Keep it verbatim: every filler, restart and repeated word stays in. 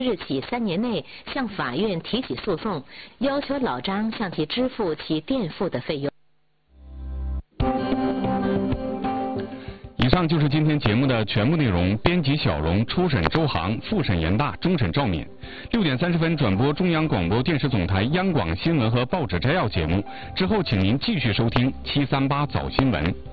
日起三年内向法院提起诉讼，要求老张向其支付其垫付的费用。 以上就是今天节目的全部内容。编辑小荣，初审周航，复审严大，终审赵敏。六点三十分转播中央广播电视总台央广新闻和报纸摘要节目，之后请您继续收听七三八早新闻。